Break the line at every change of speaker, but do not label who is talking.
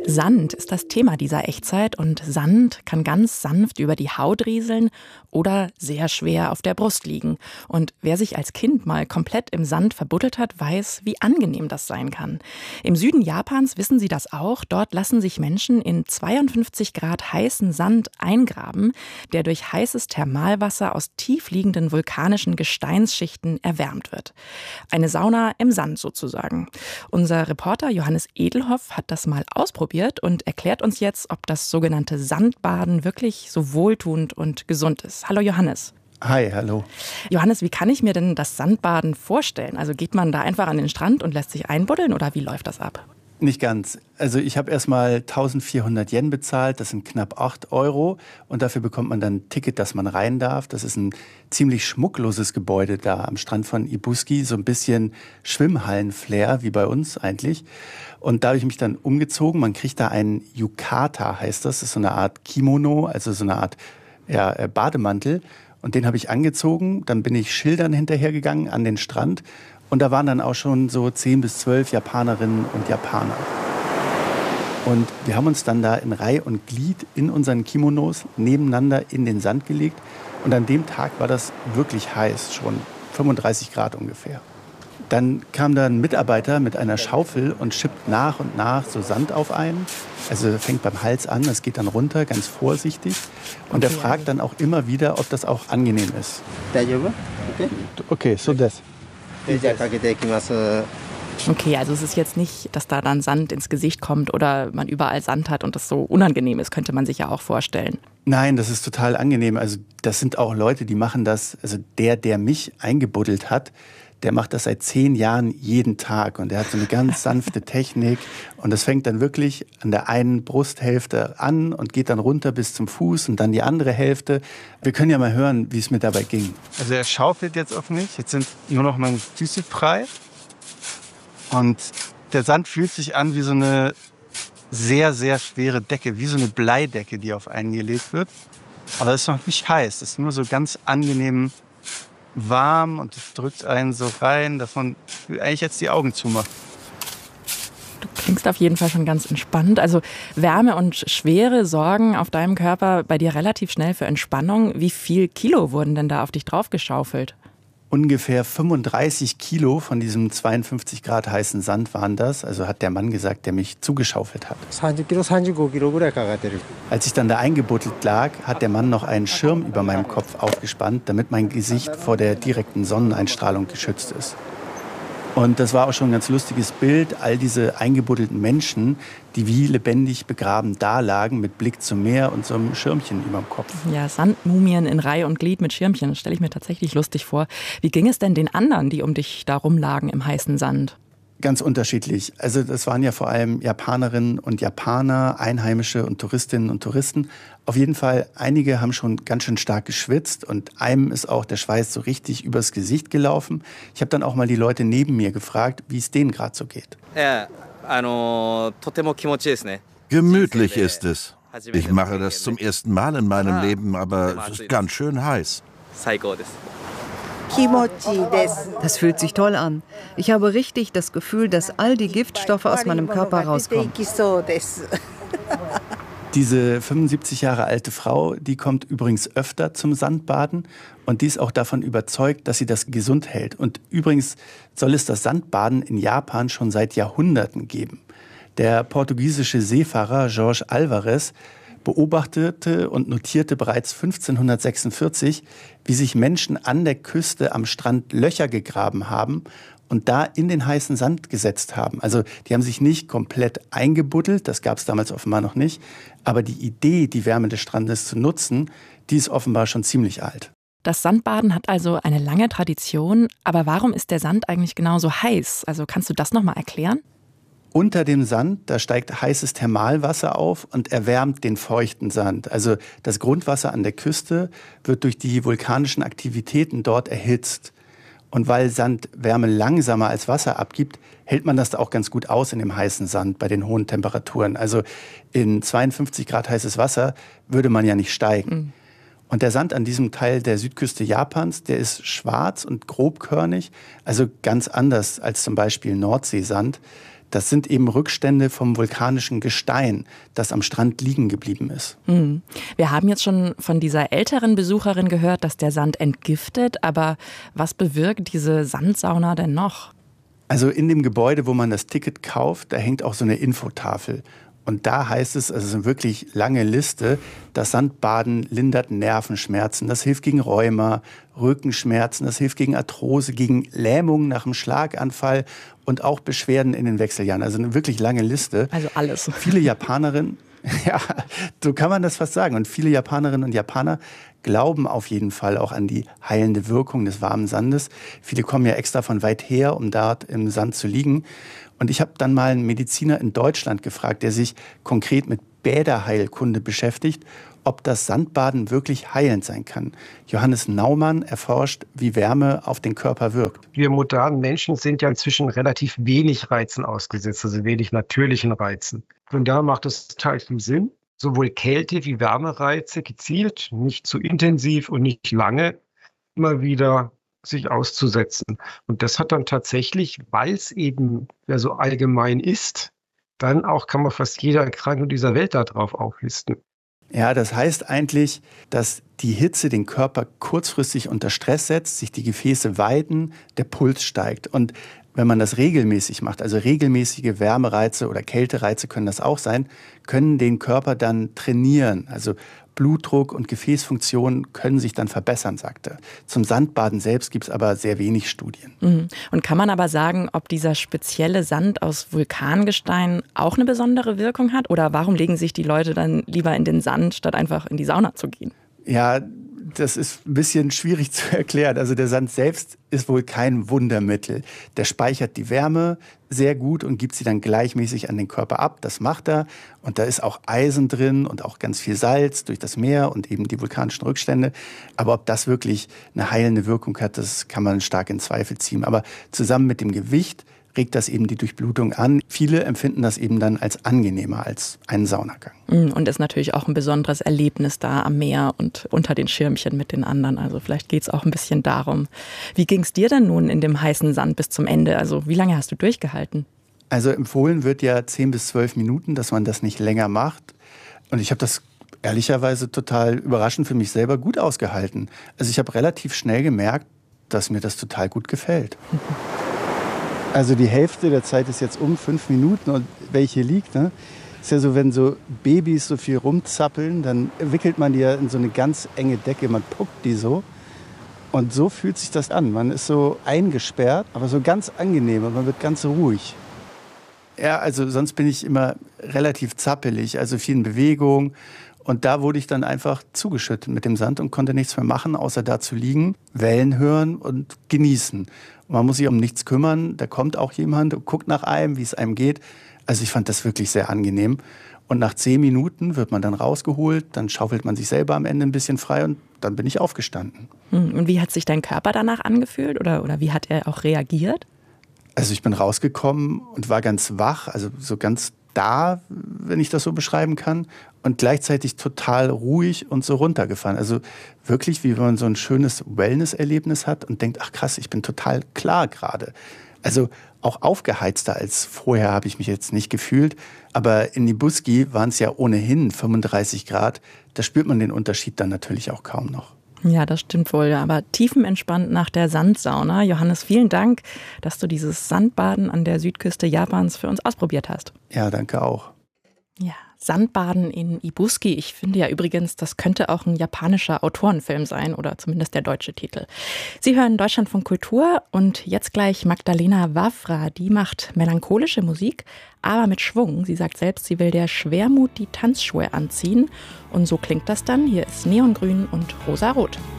Sand ist das Thema dieser Echtzeit und Sand kann ganz sanft über die Haut rieseln oder sehr schwer auf der Brust liegen. Und wer sich als Kind mal komplett im Sand verbuddelt hat, weiß, wie angenehm das sein kann. Im Süden Japans wissen sie das auch. Dort lassen sich Menschen in 52 Grad heißen Sand eingraben, der durch heißes Thermalwasser aus tiefliegenden vulkanischen Gesteinsschichten erwärmt wird. Eine Sauna im Sand sozusagen. Unser Reporter Johannes Edelhoff hat das mal ausprobiert und erklärt uns jetzt, ob das sogenannte Sandbaden wirklich so wohltuend und gesund ist. Hallo Johannes.
Hi, hallo.
Johannes, wie kann ich mir denn das Sandbaden vorstellen? Also geht man da einfach an den Strand und lässt sich einbuddeln oder wie läuft das ab?
Nicht ganz. Also ich habe erstmal 1400 Yen bezahlt, das sind knapp 8 Euro. Und dafür bekommt man dann ein Ticket, dass man rein darf. Das ist ein ziemlich schmuckloses Gebäude da am Strand von Ibuski. So ein bisschen Schwimmhallen-Flair, wie bei uns eigentlich. Und da habe ich mich dann umgezogen. Man kriegt da einen Yukata, heißt das. Das ist so eine Art Kimono, also so eine Art Bademantel. Und den habe ich angezogen. Dann bin ich Schildern hinterhergegangen an den Strand. Und da waren dann auch schon so 10 bis 12 Japanerinnen und Japaner. Und wir haben uns dann da in Reih und Glied in unseren Kimonos nebeneinander in den Sand gelegt. Und an dem Tag war das wirklich heiß, schon 35 Grad ungefähr. Dann kam da ein Mitarbeiter mit einer Schaufel und schippt nach und nach so Sand auf einen. Also fängt beim Hals an, das geht dann runter, ganz vorsichtig. Und er fragt dann auch immer wieder, ob das auch angenehm ist. Okay, so das.
Okay, also es ist jetzt nicht, dass da dann Sand ins Gesicht kommt oder man überall Sand hat und das so unangenehm ist, könnte man sich ja auch vorstellen.
Nein, das ist total angenehm. Also das sind auch Leute, die machen das, also der mich eingebuddelt hat, der macht das seit 10 Jahren jeden Tag und der hat so eine ganz sanfte Technik und das fängt dann wirklich an der einen Brusthälfte an und geht dann runter bis zum Fuß und dann die andere Hälfte. Wir können ja mal hören, wie es mir dabei ging. Also er schaufelt jetzt auf mich, jetzt sind nur noch meine Füße frei und der Sand fühlt sich an wie so eine sehr, sehr schwere Decke, wie so eine Bleidecke, die auf einen gelegt wird. Aber es ist noch nicht heiß, es ist nur so ganz angenehm warm und es drückt einen so rein, dass man eigentlich jetzt die Augen zumacht.
Du klingst auf jeden Fall schon ganz entspannt. Also Wärme und Schwere sorgen auf deinem Körper bei dir relativ schnell für Entspannung. Wie viel Kilo wurden denn da auf dich draufgeschaufelt?
Ungefähr 35 Kilo von diesem 52 Grad heißen Sand waren das. Also hat der Mann gesagt, der mich zugeschaufelt hat. Als ich dann da eingebuddelt lag, hat der Mann noch einen Schirm über meinem Kopf aufgespannt, damit mein Gesicht vor der direkten Sonneneinstrahlung geschützt ist. Und das war auch schon ein ganz lustiges Bild. All diese eingebuddelten Menschen, die wie lebendig begraben dalagen, mit Blick zum Meer und so einem Schirmchen über dem Kopf.
Ja, Sandmumien in Reih und Glied mit Schirmchen, das stelle ich mir tatsächlich lustig vor. Wie ging es denn den anderen, die um dich da rumlagen im heißen Sand?
Ganz unterschiedlich. Also das waren ja vor allem Japanerinnen und Japaner, Einheimische und Touristinnen und Touristen. Auf jeden Fall, einige haben schon ganz schön stark geschwitzt und einem ist auch der Schweiß so richtig übers Gesicht gelaufen. Ich habe dann auch mal die Leute neben mir gefragt, wie es denen gerade so geht.
Gemütlich ist es. Ich mache das zum ersten Mal in meinem Leben, aber es ist ganz schön heiß.
Das fühlt sich toll an. Ich habe richtig das Gefühl, dass all die Giftstoffe aus meinem Körper rauskommen.
Diese 75 Jahre alte Frau, die kommt übrigens öfter zum Sandbaden und die ist auch davon überzeugt, dass sie das gesund hält. Und übrigens soll es das Sandbaden in Japan schon seit Jahrhunderten geben. Der portugiesische Seefahrer Jorge Alvarez beobachtete und notierte bereits 1546, wie sich Menschen an der Küste am Strand Löcher gegraben haben und da in den heißen Sand gesetzt haben. Also die haben sich nicht komplett eingebuddelt, das gab es damals offenbar noch nicht, aber die Idee, die Wärme des Strandes zu nutzen, die ist offenbar schon ziemlich alt.
Das Sandbaden hat also eine lange Tradition, aber warum ist der Sand eigentlich genauso heiß? Also kannst du das nochmal erklären?
Unter dem Sand, da steigt heißes Thermalwasser auf und erwärmt den feuchten Sand. Also das Grundwasser an der Küste wird durch die vulkanischen Aktivitäten dort erhitzt. Und weil Sand Wärme langsamer als Wasser abgibt, hält man das auch ganz gut aus in dem heißen Sand bei den hohen Temperaturen. Also in 52 Grad heißes Wasser würde man ja nicht steigen. Und der Sand an diesem Teil der Südküste Japans, der ist schwarz und grobkörnig, also ganz anders als zum Beispiel Nordseesand. Das sind eben Rückstände vom vulkanischen Gestein, das am Strand liegen geblieben ist.
Wir haben jetzt schon von dieser älteren Besucherin gehört, dass der Sand entgiftet. Aber was bewirkt diese Sandsauna denn noch?
Also in dem Gebäude, wo man das Ticket kauft, da hängt auch so eine Infotafel. Und da heißt es, also es ist eine wirklich lange Liste, das Sandbaden lindert Nervenschmerzen, das hilft gegen Rheuma, Rückenschmerzen, das hilft gegen Arthrose, gegen Lähmungen nach einem Schlaganfall und auch Beschwerden in den Wechseljahren. Also eine wirklich lange Liste.
Also alles.
Viele Japanerinnen, ja, so kann man das fast sagen. Und viele Japanerinnen und Japaner glauben auf jeden Fall auch an die heilende Wirkung des warmen Sandes. Viele kommen ja extra von weit her, um dort im Sand zu liegen. Und ich habe dann mal einen Mediziner in Deutschland gefragt, der sich konkret mit Bäderheilkunde beschäftigt, ob das Sandbaden wirklich heilend sein kann. Johannes Naumann erforscht, wie Wärme auf den Körper wirkt.
Wir modernen Menschen sind ja inzwischen relativ wenig Reizen ausgesetzt, also wenig natürlichen Reizen. Von daher macht es total viel Sinn, sowohl Kälte- wie Wärmereize gezielt, nicht zu intensiv und nicht lange, immer wieder sich auszusetzen. Und das hat dann tatsächlich, weil es eben ja so allgemein ist, dann auch kann man fast jede Erkrankung dieser Welt darauf auflisten.
Ja, das heißt eigentlich, dass die Hitze den Körper kurzfristig unter Stress setzt, sich die Gefäße weiten, der Puls steigt. Und wenn man das regelmäßig macht, also regelmäßige Wärmereize oder Kältereize können das auch sein, können den Körper dann trainieren. Also Blutdruck und Gefäßfunktion können sich dann verbessern, sagt er. Zum Sandbaden selbst gibt es aber sehr wenig Studien.
Und kann man aber sagen, ob dieser spezielle Sand aus Vulkangestein auch eine besondere Wirkung hat? Oder warum legen sich die Leute dann lieber in den Sand, statt einfach in die Sauna zu gehen?
Ja, das ist ein bisschen schwierig zu erklären. Also der Sand selbst ist wohl kein Wundermittel. Der speichert die Wärme sehr gut und gibt sie dann gleichmäßig an den Körper ab. Das macht er. Und da ist auch Eisen drin und auch ganz viel Salz durch das Meer und eben die vulkanischen Rückstände. Aber ob das wirklich eine heilende Wirkung hat, das kann man stark in Zweifel ziehen. Aber zusammen mit dem Gewicht regt das eben die Durchblutung an. Viele empfinden das eben dann als angenehmer als einen Saunagang.
Und ist natürlich auch ein besonderes Erlebnis da am Meer und unter den Schirmchen mit den anderen. Also vielleicht geht es auch ein bisschen darum. Wie ging es dir denn nun in dem heißen Sand bis zum Ende? Also wie lange hast du durchgehalten?
Also empfohlen wird ja 10 bis 12 Minuten, dass man das nicht länger macht. Und ich habe das ehrlicherweise total überraschend für mich selber gut ausgehalten. Also ich habe relativ schnell gemerkt, dass mir das total gut gefällt. Also die Hälfte der Zeit ist jetzt 5 Minuten und welche liegt, ne? Ist ja so, wenn so Babys so viel rumzappeln, dann wickelt man die ja in so eine ganz enge Decke, man puckt die so. Und so fühlt sich das an. Man ist so eingesperrt, aber so ganz angenehm und man wird ganz ruhig. Ja, also sonst bin ich immer relativ zappelig, also viel in Bewegung. Und da wurde ich dann einfach zugeschüttet mit dem Sand und konnte nichts mehr machen, außer da zu liegen, Wellen hören und genießen. Und man muss sich um nichts kümmern, da kommt auch jemand und guckt nach einem, wie es einem geht. Also ich fand das wirklich sehr angenehm. Und nach 10 Minuten wird man dann rausgeholt, dann schaufelt man sich selber am Ende ein bisschen frei und dann bin ich aufgestanden.
Und wie hat sich dein Körper danach angefühlt oder wie hat er auch reagiert?
Also ich bin rausgekommen und war ganz wach, also so ganz da, wenn ich das so beschreiben kann, und gleichzeitig total ruhig und so runtergefahren. Also wirklich, wie wenn man so ein schönes Wellness-Erlebnis hat und denkt, ach krass, ich bin total klar gerade. Also auch aufgeheizter als vorher habe ich mich jetzt nicht gefühlt. Aber in Ibuski waren es ja ohnehin 35 Grad. Da spürt man den Unterschied dann natürlich auch kaum noch.
Ja, das stimmt wohl. Aber tiefenentspannt nach der Sandsauna. Johannes, vielen Dank, dass du dieses Sandbaden an der Südküste Japans für uns ausprobiert hast.
Ja, danke auch.
Ja, Sandbaden in Ibuski. Ich finde ja übrigens, das könnte auch ein japanischer Autorenfilm sein oder zumindest der deutsche Titel. Sie hören Deutschlandfunk Kultur und jetzt gleich Magdalena Wawra. Die macht melancholische Musik, aber mit Schwung. Sie sagt selbst, sie will der Schwermut die Tanzschuhe anziehen. Und so klingt das dann. Hier ist Neongrün und Rosarot.